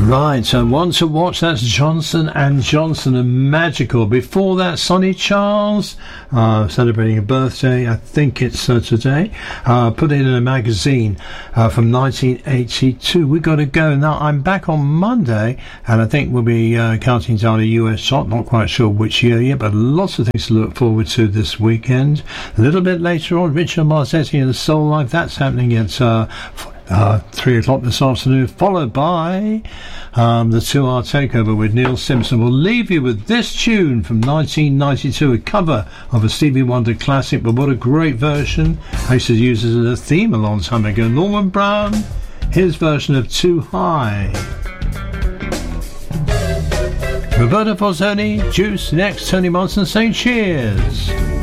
Right, so One to Watch, that's Johnson and Johnson and Magical. Before that, Sonny Charles, celebrating a birthday, I think it's today, put it in a magazine from 1982. We've got to go. Now, I'm back on Monday, and I think we'll be counting down a US shot, not quite sure which year yet, but lots of things to look forward to this weekend. A little bit later on, Richard Marzetti and the Soul Life, that's happening at 3 o'clock this afternoon, followed by the 2-hour takeover with Neil Simpson. We'll leave you with this tune from 1992, a cover of a Stevie Wonder classic, but what a great version. I used to use it as a theme a long time ago. Norman Brown, his version of Too High. Roberto Bozzoni, Juice, next, Tony Monson saying cheers.